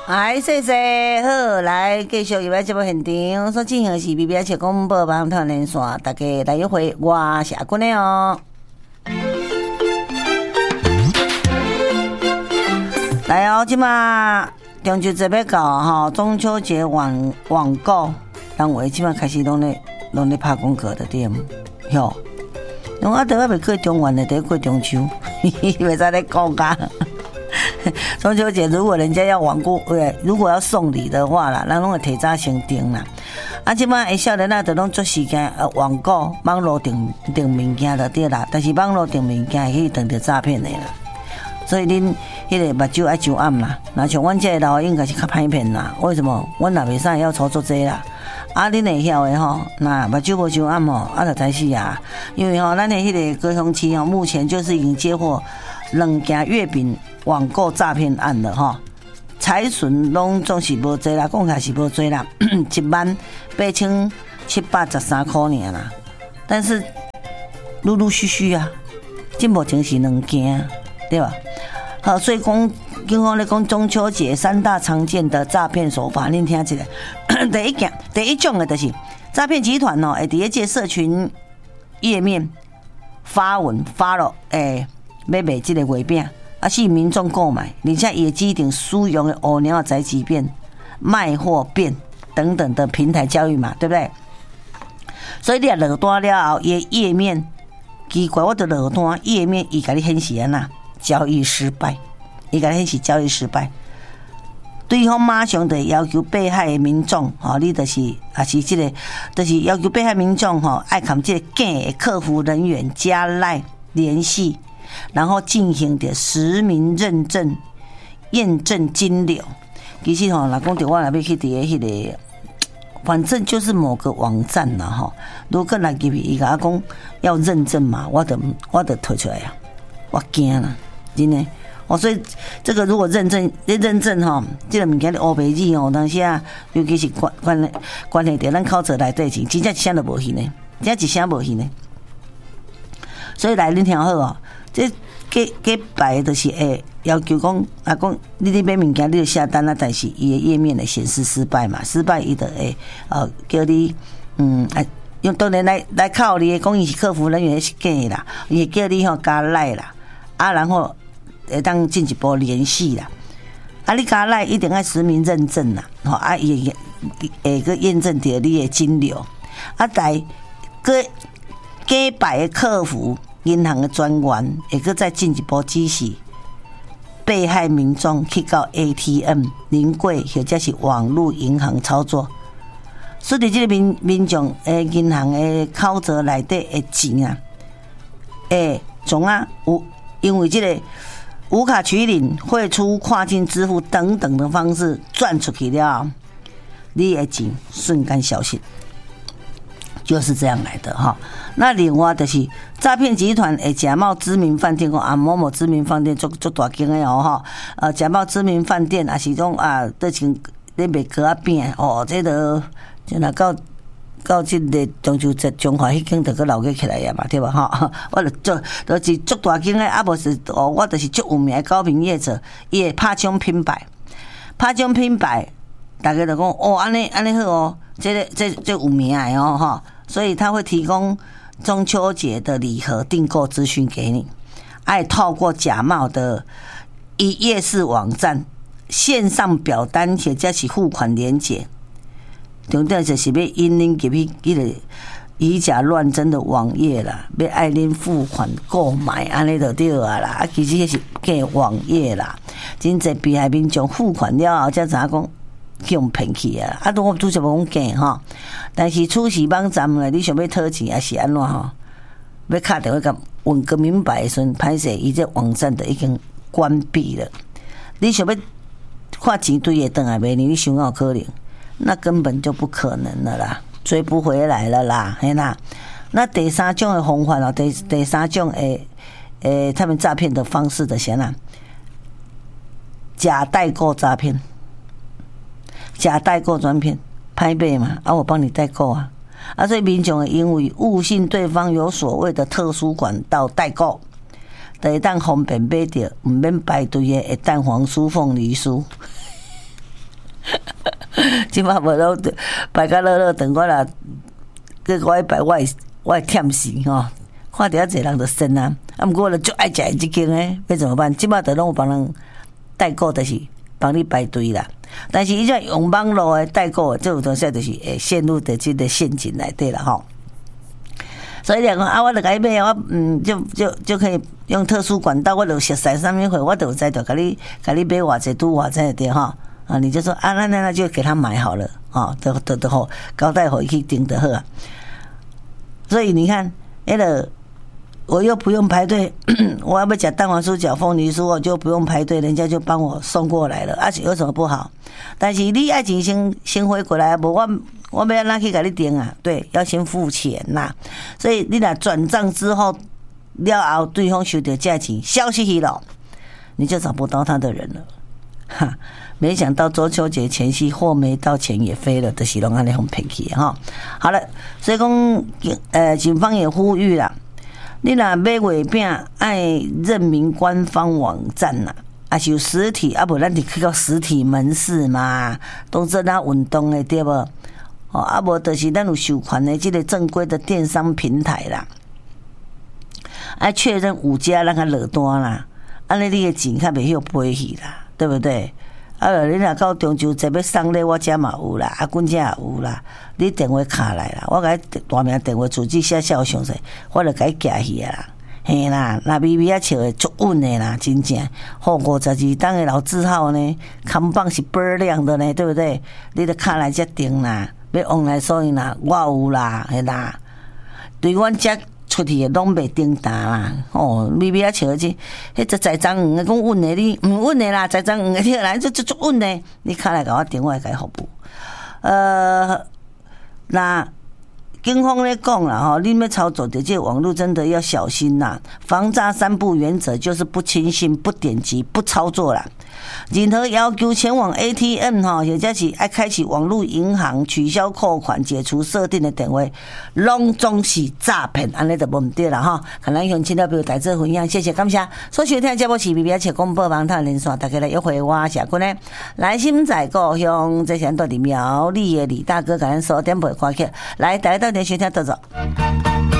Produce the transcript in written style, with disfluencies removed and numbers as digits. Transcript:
哎，谢谢，好，来继续入来节目现场所进行的是 BBS 广播网台连线，大家来一回，我是阿君的哦。来哦，即马中秋节要到吼，中秋节网购，人话即马开始拢咧拍广告的点，哟，拢啊，都还未过中元的，得过中秋，袂使咧讲噶。中秋节如果人家要如果要送礼的话啦，咱拢会提早先订啦。啊，即摆少年仔都拢做时间网购、网络订物件就对啦，但是网络订物件去订着诈骗的啦。所以恁迄个目睭爱上暗啦，那像阮这个老应该是较歹骗啦。为什么？阮也袂使要操作这啦。啊，恁会晓的吼，那目睭无上暗吼，啊就知死啊。因为吼，咱的迄个高雄市吼，目前就是已经接获2件月饼网购诈骗案了哈，财损拢总是无济啦，讲起来是无济啦，18713块尔啦。但是陆陆续续啊，这目前是2件，对吧？好，所以讲警方咧讲中秋节3大常见的诈骗手法，恁听一下。第一种的就是诈骗集团哦，会伫一个社群页面发文发了，要卖这个月饼。啊，吸引民众购买，而且也指定使用的乌鸟宅急便、卖货便等等的平台交易嘛，对不对？所以你落单了后，伊页面奇怪，我的落单页面伊甲你显示安那交易失败，伊甲你显示交易失败。对方马上就要求被害的民众，你就是也是这个，就是要求被害民众爱看这个假的客服人员加赖联系。然后进行的实名认证、验证金流。其实吼，若讲到我若要去伫迄个，反正就是某个网站啦吼。如果来入去，伊甲我讲要认证嘛，我就退出来啊，我惊啦，真的。所以这个如果认证吼，这个物件的乌白字吼，当时啊，尤其是关系到咱口罩内底钱，真正一声都无去呢，真正一声无去呢。所以来恁听好哦。这假摆就是要求讲你买物件你就下单啦，但是伊的页面会显示失败嘛，失败伊就会叫你用当然来靠你讲伊是客服人员是假的啦，伊会叫你加赖啦，啊然后会当进一步联系啦，啊你加赖一定要实名认证啦，啊伊会个验证到你的金流，啊来个假摆的客服。银行的专员会阁再进一步指示被害民众去到 ATM 临柜或者是网络银行操作，所以这个民众的银行的口罩内底的钱啊，总啊有因为这个无卡取领、汇出、跨境支付等等的方式赚出去了，你的钱瞬间消失。就是这样来的哈。那另外就是诈骗集团会假冒知名饭店，讲某某知名饭店做大间的哦哈，假冒知名饭店，也是讲对像咧卖蚵仔饼哦，这都真若到这个中秋节中华迄间就搁留起来呀嘛，对吧哈？我就是做大间的，啊无是我就是足有名的高频业者，伊会拍奖品牌，大家就讲安尼好哦，这有名的哦哈。所以他会提供中秋节的礼盒订购资讯给你，爱透过假冒的夜市网站、线上表单或者是付款连结，重点就是要引领入去迄个以假乱真的网页啦，要爱恁付款购买，安尼就对啊啦。其实迄是假网页啦，真侪被害民众付款了后才知影讲。去用骗去啊！我拄则无讲假吼，但是出事网站咧，你想要讨钱还是安怎吼？要敲电话甲问个明白的时阵，歹势伊这网站就已经关闭了。你想要看钱对会转来袂？你想有可能？那根本就不可能了啦，追不回来了啦，嘿啦。那第三种的方法哦，第三种他们诈骗的方式的啥啦？假代购诈骗。假代购专骗，拍背嘛，我帮你代购啊，所以民众会因为误信对方有所谓的特殊管道代购，就会当方便买到，唔免排队的会蛋黄酥、凤梨酥， 即摆无拢摆甲乐乐等我啦，个我一摆我会忝死吼。看到遐侪人就生啊，啊，毋过我就足爱食即间诶，要怎么办？即摆都拢有帮人代购，就是帮你排队啦。但是伊这用网络诶代购，这有当时就是会陷入的即个陷阱内底啦吼。所以讲啊，我就甲伊买，我就可以用特殊管道，我就熟悉啥物货，我就知道甲你买偌济拄偌济对吼。啊，你就说啊，那就给他买好了啊，都好，交代好去订就好啊。所以你看，那个。我又不用排队，我要不讲蛋黄酥、饺凤梨酥，我就不用排队，人家就帮我送过来了，而且有什么不好？但是你爱情先回过来，无我要哪去给你订啊？对，要先付钱呐。所以你若转账之后了后，对方收到价钱消息去了，你就找不到他的人了。哈，没想到中秋节前夕货没到，钱也飞了，就是拢安尼互骗去哈。好了，所以讲，警方也呼吁啦。你若买月饼，爱认明官方网站啦，啊是有实体，啊无咱就去到实体门市嘛，都做那运动的对无？哦，啊无就是咱有授权的这个正规的电商平台啦，啊确认5家让他落单啦，安尼你的钱较袂晓飞去啦，对不对？啊，你若到中秋节要送礼，我遮嘛有啦，啊，阮遮也有啦。你电话卡来啦，我甲你大名电话自己写详细，我就甲你寄去啊啦。嘿啦，那微微啊笑的足稳的啦，真正好52档的老字号呢，看板是倍儿亮的呢，对不对？你得卡来才订啦，要往来所以啦，我有啦，嘿啦，对阮遮。出去的拢袂叮当啦，哦，微微啊笑去，迄只栽赃黄的讲稳的，你唔稳的啦，栽赃黄的你来，这稳的，你卡来甲我电话甲伊服务。那警方咧讲啦，吼，你要操作的这网络真的要小心呐，防诈3不原则就是不轻信、不点击、不操作啦。任何要求前往 ATM 或者是爱开启网络银行、取消扣款、解除设定的电话，拢总是诈骗，安尼就无唔对啦哈。可能用亲戚朋友大致分享，谢谢感谢。所收听的节目是 BBH 广播网台连线，大家来约会我谢君呢。来心在故乡，这是到伫苗栗的李大哥，甲咱所点播歌曲，来大家到底收听到走。